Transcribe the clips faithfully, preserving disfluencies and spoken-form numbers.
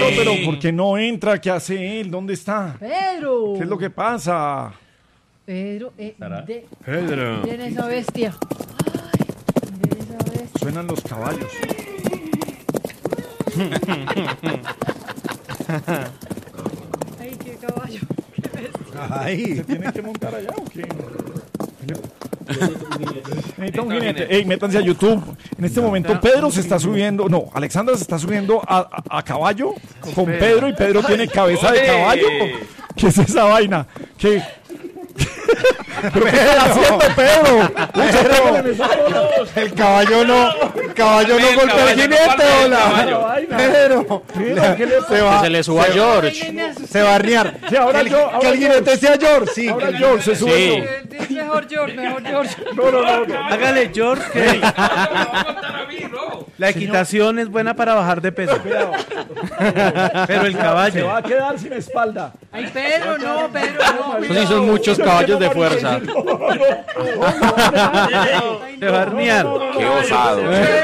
pero ¿por qué no entra? ¿Qué hace él? ¿Dónde está? Pedro. ¿Qué es lo que pasa? Pedro, eh, de, Pedro. miren esa bestia. Ay, miren esa bestia. Suenan los caballos. Ay, qué caballo. Qué bestia. Ay. ¿Se tienen que montar allá o qué? Necesita un jinete. Ey, métanse a YouTube. En este momento Pedro se está subiendo. No, Alexandra se está subiendo a, a, a caballo con Pedro y Pedro tiene cabeza de caballo. ¿Qué es esa vaina? ¿Qué? ¿Pero qué está haciendo Pedro? El caballo no, el caballo no golpea el jinete, hola. Pedro, se va, Se le suba a Ay, George. me asusté. se va a arnear. Sí, ahora Que el- yo, ahora que el yo. jinete sea George, sí. Ahora que el- George se sube. Sí. Es mejor George, mejor George. No, no, no, no. Hágale, George, que la equitación es buena para bajar de peso. Pero el Se caballo. va a quedar sin espalda. Ay, Pedro, no, Pedro, no. Esos sí son muchos caballos de fuerza. Se va a arnear. Qué osado.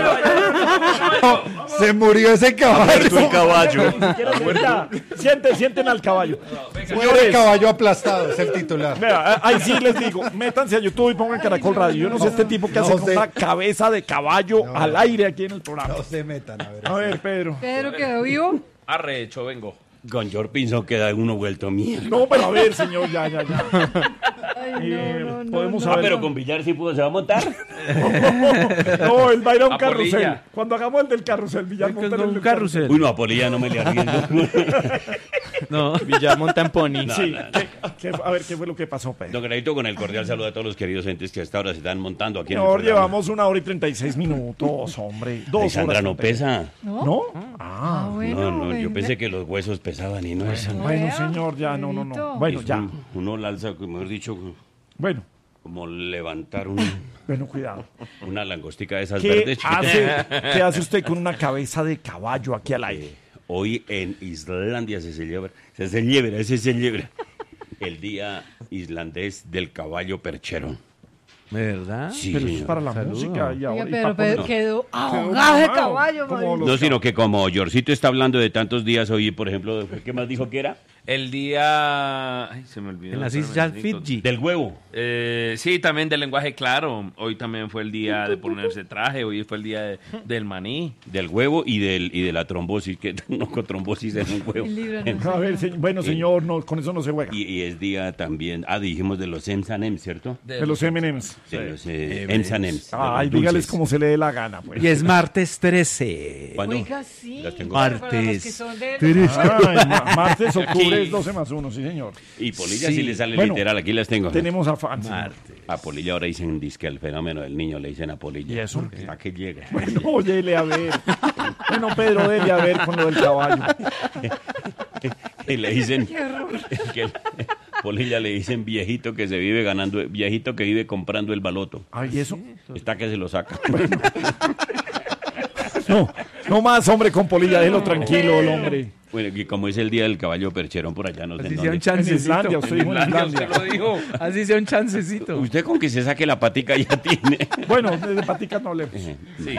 Se murió ese caballo. El caballo. Ya, sienten, sienten al caballo. Muere el Señores, caballo aplastado, es el titular. vea, ahí sí les digo, métanse a YouTube y pongan Caracol Radio. Yo no sé este tipo que No hace con sé. una cabeza de caballo al aire aquí en el programa. No se metan, a ver. A ver, Pedro. Pedro quedó vivo. Arrecho, vengo. Con George Pinson queda uno vuelto mierda. No, pero a ver, señor, ya, ya, ya. Ay, Eh, no, no, no. podemos no. Ah, saber. pero con Villar sí pudo, se va a montar. No, él va a ir a un A carrusel. Polilla. Cuando hagamos el del carrusel, Villar Es monta en el un del carrusel. Uy, no, a Polilla no me le arriesgo. No. Villar monta en pony. Sí, ¿qué- qué- a ver, ¿qué fue lo que pasó, Pedro? Don Granito, con el cordial saludo a todos los queridos entes que hasta ahora se están montando aquí en el Señor, programa. llevamos una hora y treinta y seis minutos, hombre. Dos Ay, Sandra, horas no treinta y seis. pesa. ¿No? ¿No? Ah, bueno. No, no, yo venga. pensé que los huesos pesaban y no eso. no. Bueno, Vea, señor, ya, no, no, no. Pedrito. Bueno, Es ya. un- Uno la alza, mejor dicho, Bueno, como levantar un- bueno, cuidado. una langostica de esas ¿Qué verdes chiquitas. hace, ¿Qué hace usted con una cabeza de caballo aquí al aire? Hoy en Islandia se celebra, se celebra, se celebra el Día Islandés del Caballo Perchero. ¿Verdad? Sí, Pero eso es señor. para la Saludo. música. Y ahora, Oiga, y pero pa' Pedro poner- quedó Quedó ahogado de mamado, caballo, como man. los No, sino que como Yorcito está hablando de tantos días hoy, por ejemplo, ¿qué más dijo que era? El día... Ay, se me olvidó. En las espérame, Islas necesito- Fiji. Del huevo. Eh, sí, también del lenguaje claro. Hoy también fue el día de ponerse traje. Hoy fue el día de- del maní. Del huevo y del y de la trombosis, que no con trombosis en un huevo. El libro no A ver, se- bueno, señor, no, con eso no se juega. Y, y es día también, ah, dijimos de los Ems and Ems, ¿cierto? De los M and M's. De los eh, Ems and Ems. de Ay, los dígales dulces. como se le dé la gana, pues. Y es martes trece. ¿Cuándo? Oiga, sí. Las tengo. Pero para los Martes. que son de- Ay, ma- martes, octubre Aquí. es doce más uno, sí, señor. Y Polilla sí, Sí. le sale Bueno, literal, aquí las tengo. Tenemos a fans. A Polilla ahora dicen disque el fenómeno del niño, le dicen a Polilla. ¿Y eso? ¿A qué llega? No, dele a ver. Bueno, Pedro, dele a ver con lo del caballo. Y le dicen que el- Polilla le dicen viejito que se vive ganando, viejito que vive comprando el baloto. Ay, eso. Está que se lo saca. No, no más, hombre, con Polilla, déjelo tranquilo, el hombre. Bueno, y como es el día del caballo percherón por allá, no sé Así en sea un dónde. En Islandia, chancecito. usted dijo en Islandia. Usted lo dijo. Así sea un chancecito. Usted con que se saque la patica ya tiene. Bueno, de paticas no hablemos. Sí.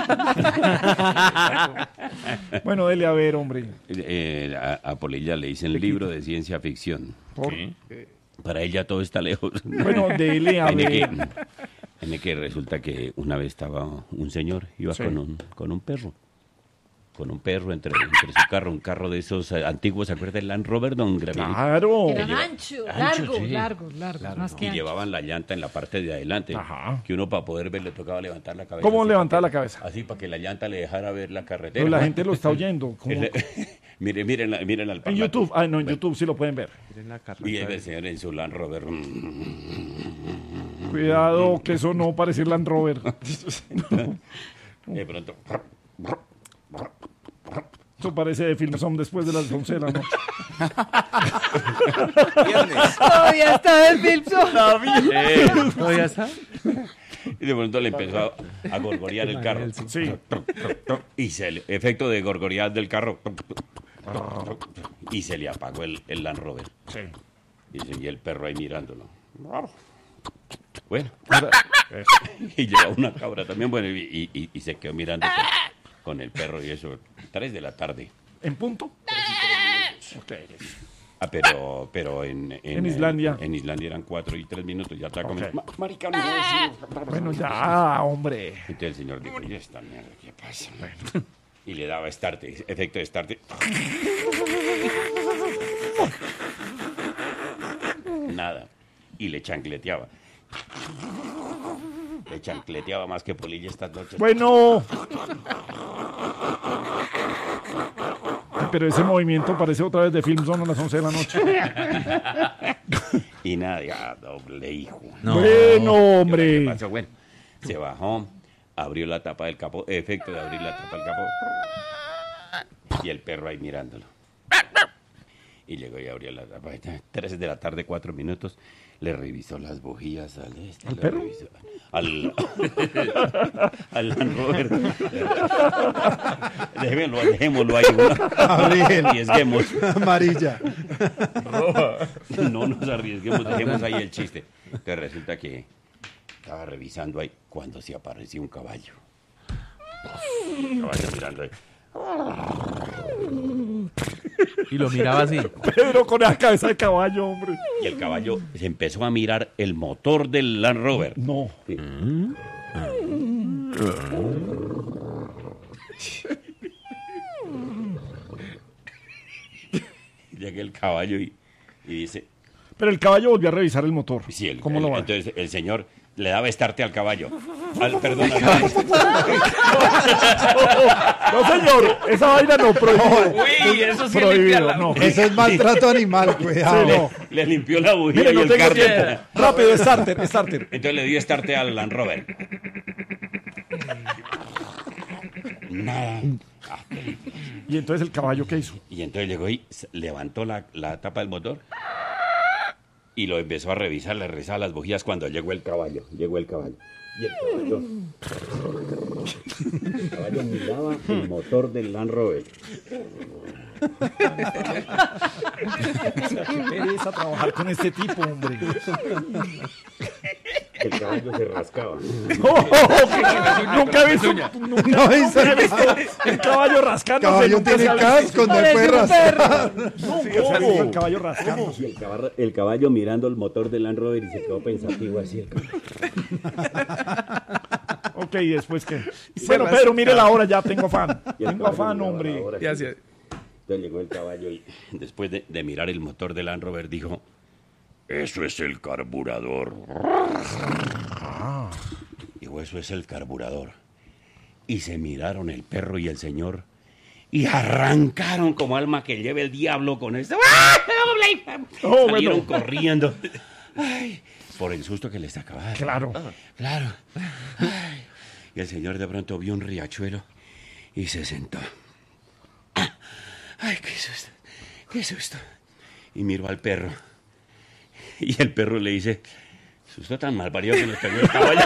Bueno, dele a ver, hombre. Eh, a, a Polilla le dicen libro de ciencia ficción. Por- Para ella todo está lejos. Bueno, dele a En que, ver. en que resulta que una vez estaba un señor, iba Sí. con, un, con un perro. Con un perro entre, entre su carro, un carro de esos eh, antiguos, ¿se acuerda del Land Rover, don Graviel? Claro. Eran lleva- anchos, ancho, largos, sí. largos, largos, más que Y anchos. llevaban la llanta en la parte de adelante. Ajá. Que uno para poder ver le tocaba levantar la cabeza. ¿Cómo así levantar para la que- cabeza? Así para que la llanta le dejara ver la carretera. Pero la gente lo está oyendo. ¿Cómo? Ese- mire, miren, la- miren al En parlate. YouTube. Ah, no, en YouTube sí lo pueden ver. Y el señor en su Land Rover. Cuidado, que eso no parece Land Rover. De pronto. Eso parece de Filmson después de las once de la noche. Todavía está el Filpson. eh, ¿Todavía está? y de pronto le empezó a, a gorgorear el carro. Sí. Y se le, efecto de gorgorear del carro. Y se le apagó el, el Land Rover. Sí. Y, se- y el perro ahí mirándolo. Bueno. Y lleva una cabra también. Bueno, y, y- y se quedó mirando con, con el perro y eso. Tres de la tarde. ¿En punto? Ah, pero, pero en, en, En Islandia. En, en Islandia eran cuatro y tres minutos. Ya está como. Ok. Ma- Marica, no sé. Bueno, ya, hombre. Entonces el señor dijo, oye, esta mierda, ¿qué pasa? Y le daba start, efecto de start. Nada. Y le chancleteaba. Le chancleteaba más que Polilla estas noches. Bueno. Pero ese movimiento parece otra vez de Film Zone a las once de la noche. Y nada, ya, doble hijo. Bueno, hombre. ¿Qué pasó? Bueno, se bajó, abrió la tapa del capó, efecto de abrir la tapa del capó. Y el perro ahí mirándolo. Y llegó y abrió la tapa. Tres de la tarde, cuatro minutos. Le revisó las bujías al este. ¿Al le perro? revisó- Al, al Land Rover. Déjemelo, dejémoslo ahí. Gabriel. Arriesguemos. Amarilla. No nos arriesguemos, dejemos ahí el chiste. Entonces resulta que estaba revisando ahí cuando se apareció un caballo. Un caballo mirando ahí. Y lo miraba así. Pedro con esa cabeza de caballo, hombre. Y el caballo se empezó a mirar el motor del Land Rover. No. Sí. Llega el caballo y, y dice, Pero el caballo volvió a revisar el motor. sí, el, ¿Cómo el- lo va? entonces el señor le daba estarte al caballo. Al, perdón, al caballo. No, señor, esa vaina no prohibido. Uy, eso sí Prohibido, limpia la... no. Eso es maltrato animal, cuidado. Sí, no. Le limpió la bujía Mire, y no el tengo cárter. tiempo. Rápido, starter, starter. Entonces le dio estarte al Land Rover. Nada. Ah, Y entonces el caballo, ¿qué hizo? y entonces llegó y s- levantó la, la tapa del motor y lo empezó a revisar, le revisaba las bujías cuando llegó el caballo. Llegó el caballo. Y el caballo, el caballo miraba el motor del Land Rover. Qué pereza trabajar con este tipo, hombre. El caballo se rascaba. Nunca he visto, nunca, No hizo he visto el caballo rascándose. Caballo nunca tiene se ha visto. casco, no Parece puede un rascar. Nunca se ha visto el caballo rascándose. Y el caballo, el caballo mirando el motor del Land Rover y se quedó pensativo así. El caballo. Ok, ¿y después qué? Bueno, Pedro, mire la hora, ya tengo afán. Y el Tengo caballo afán, miraba hombre. la hora. Y así- Entonces llegó el caballo y después de, de mirar el motor del Land Rover dijo, eso es el carburador. Dijo, eso es el carburador. Y se miraron el perro y el señor y arrancaron como alma que lleve el diablo con esto. Oh, Salieron bueno. corriendo. Ay, por el susto que les acababa. Claro. Claro. Ay. Y el señor de pronto vio un riachuelo y se sentó. Ay, qué susto, qué susto. Y miró al perro. Y el perro le dice, susto tan mal parido que nos pegó el caballo.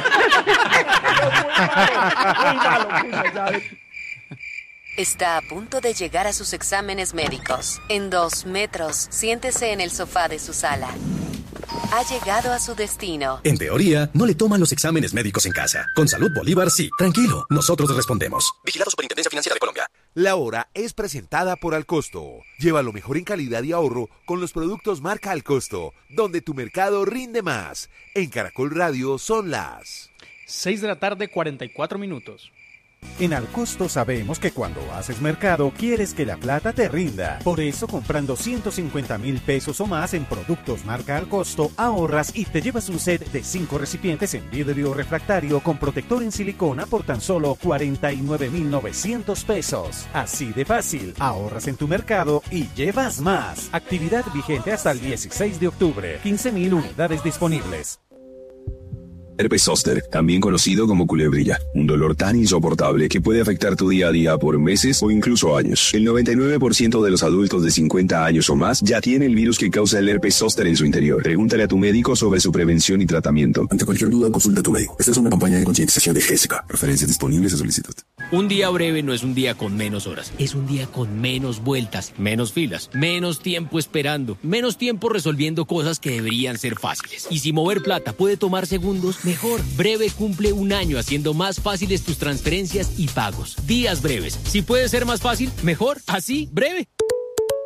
Muy malo, pucha, ya. Está a punto de llegar a sus exámenes médicos. En dos metros, siéntese en el sofá de su sala. Ha llegado a su destino. En teoría, no le toman los exámenes médicos en casa. Con Salud Bolívar, sí. Tranquilo, nosotros respondemos. Vigilado Superintendencia Financiera de Colombia. La hora es presentada por Alcosto. Lleva lo mejor en calidad y ahorro con los productos marca Alcosto, donde tu mercado rinde más. En Caracol Radio son las seis de la tarde, cuarenta y cuatro minutos. En Alcosto sabemos que cuando haces mercado quieres que la plata te rinda. Por eso comprando ciento cincuenta mil pesos o más en productos marca Alcosto ahorras y te llevas un set de cinco recipientes en vidrio refractario con protector en silicona por tan solo cuarenta y nueve mil novecientos pesos. Así de fácil, ahorras en tu mercado y llevas más. Actividad vigente hasta el dieciséis de octubre. quince mil unidades disponibles. Herpes zóster, también conocido como culebrilla, un dolor tan insoportable que puede afectar tu día a día por meses o incluso años. El noventa y nueve por ciento de los adultos de cincuenta años o más ya tiene el virus que causa el herpes zóster en su interior. Pregúntale a tu médico sobre su prevención y tratamiento. Ante cualquier duda, consulta a tu médico. Esta es una campaña de concientización de G S K. Referencias disponibles a solicitud. Un día breve no es un día con menos horas, es un día con menos vueltas, menos filas, menos tiempo esperando, menos tiempo resolviendo cosas que deberían ser fáciles. Y si mover plata puede tomar segundos, mejor. Breve cumple un año haciendo más fáciles tus transferencias y pagos. Días breves. Si puede ser más fácil, mejor. Así, breve.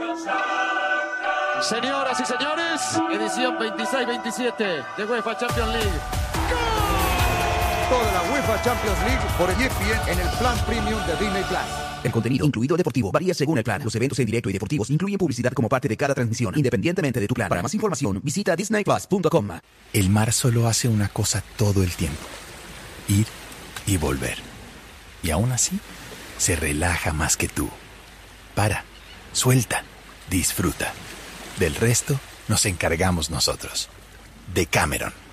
Señoras y señores, edición veintiséis veintisiete de UEFA Champions League. Toda la UEFA Champions League por E S P N en el plan premium de Disney Plus. El contenido, incluido deportivo, varía según el plan. Los eventos en directo y deportivos incluyen publicidad como parte de cada transmisión, independientemente de tu plan. Para más información, visita disney plus punto com. El mar solo hace una cosa todo el tiempo: ir y volver. Y aún así, se relaja más que tú. Para, suelta, disfruta. Del resto, nos encargamos nosotros. Decameron.